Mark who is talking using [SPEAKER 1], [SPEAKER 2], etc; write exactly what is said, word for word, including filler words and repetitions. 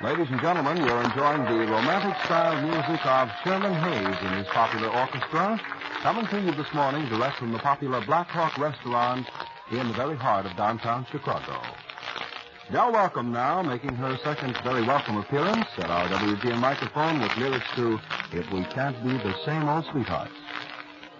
[SPEAKER 1] Ladies and gentlemen, you're enjoying the romantic-style music of Sherman Hayes and his popular orchestra, coming to you this morning direct from the popular Black Hawk Restaurant in the very heart of downtown Chicago. Del Welcome now, making her second very welcome appearance at our W G N microphone with lyrics to If We Can't Be the Same Old Sweethearts.